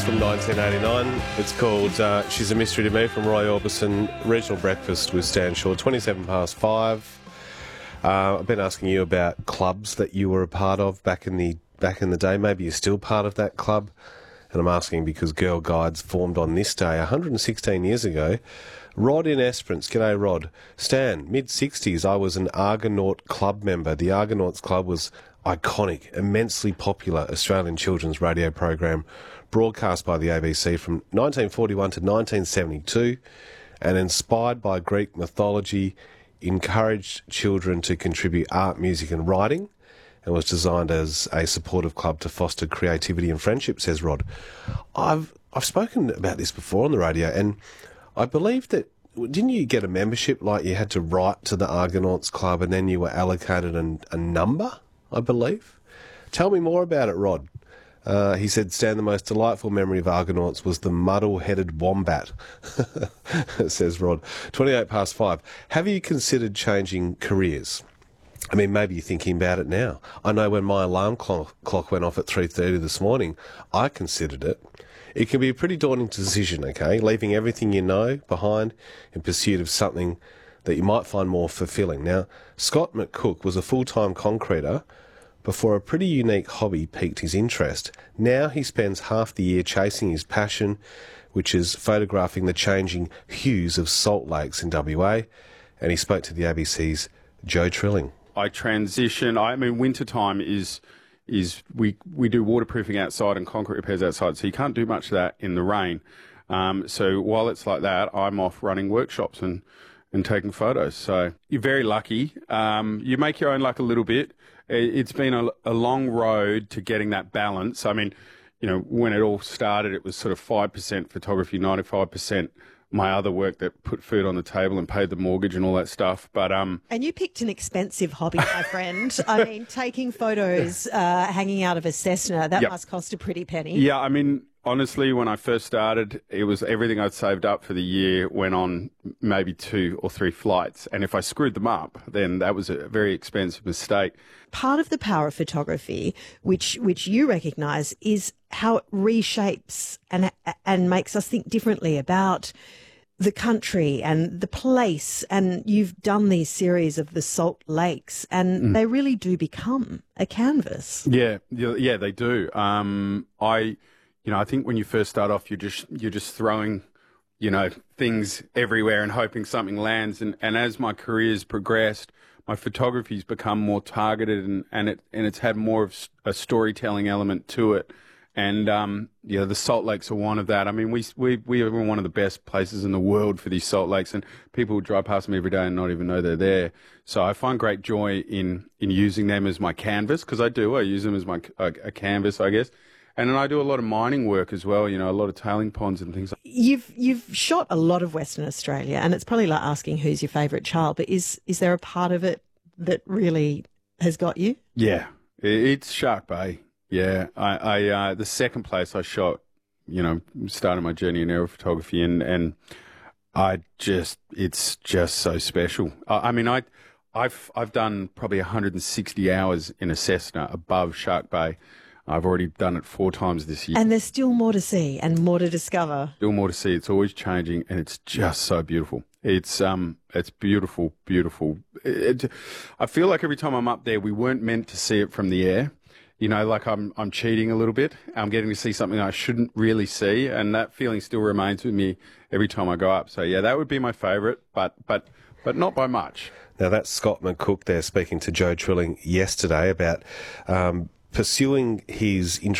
from 1989. It's called She's a Mystery to Me from Roy Orbison. Regional Breakfast with Stan Shaw, 27 past 5. I've been asking you about clubs that you were a part of back in the day. Maybe you're still part of that club. And I'm asking because Girl Guides formed on this day 116 years ago. Rod in Esperance. G'day, Rod. Stan, mid-60s, I was an Argonaut Club member. The Argonauts Club was iconic, immensely popular Australian children's radio program broadcast by the ABC from 1941 to 1972 and inspired by Greek mythology, encouraged children to contribute art, music and writing and was designed as a supportive club to foster creativity and friendship, says Rod. I've spoken about this before on the radio and I believe that, didn't you get a membership, like you had to write to the Argonauts Club and then you were allocated a number, I believe? Tell me more about it, Rod. He said, Stan, the most delightful memory of Argonauts was the muddle-headed wombat, says Rod. 28 past 5. Have you considered changing careers? I mean, maybe you're thinking about it now. I know when my alarm clock went off at 3:30 this morning, I considered it. It can be a pretty daunting decision, okay, leaving everything you know behind in pursuit of something that you might find more fulfilling. Now, Scott McCook was a full-time concreter before a pretty unique hobby piqued his interest. Now he spends half the year chasing his passion, which is photographing the changing hues of salt lakes in WA, and he spoke to the ABC's Joe Trilling. I transition. I mean, wintertime is we do waterproofing outside and concrete repairs outside, so you can't do much of that in the rain. So while it's like that, I'm off running workshops and taking photos. So you're very lucky. You make your own luck a little bit. It's been a long road to getting that balance. I mean, you know, when it all started, it was sort of 5% photography, 95% my other work that put food on the table and paid the mortgage and all that stuff. But and you picked an expensive hobby, my friend. I mean, taking photos, hanging out of a Cessna, that must cost a pretty penny. Yeah, I mean, honestly, when I first started, it was everything I'd saved up for the year went on maybe 2 or 3 flights. And if I screwed them up, then that was a very expensive mistake. Part of the power of photography, which you recognise, is how it reshapes and makes us think differently about the country and the place. And you've done these series of the Salt Lakes, and they really do become a canvas. Yeah, they do. I think when you first start off, you're just throwing, things everywhere and hoping something lands. And as my career's progressed, my photography's become more targeted and it's had more of a storytelling element to it. And the Salt Lakes are one of that. I mean, we are one of the best places in the world for these salt lakes, and people drive past them every day and not even know they're there. So I find great joy in using them as my canvas, because I use them as a canvas, I guess. And then I do a lot of mining work as well, a lot of tailing ponds and things. You've shot a lot of Western Australia, and it's probably like asking who's your favourite child, but is there a part of it that really has got you? Yeah, it's Shark Bay. Yeah, I the second place I shot, started my journey in aerial photography, and it's just so special. I mean, I've done probably 160 hours in a Cessna above Shark Bay. I've already done it 4 times this year. And there's still more to see and more to discover. Still more to see. It's always changing, and it's just so beautiful. It's beautiful, beautiful. I feel like every time I'm up there, we weren't meant to see it from the air. Like I'm cheating a little bit. I'm getting to see something I shouldn't really see, and that feeling still remains with me every time I go up. So yeah, that would be my favourite, but not by much. Now that's Scott McCook there speaking to Joe Trilling yesterday about pursuing his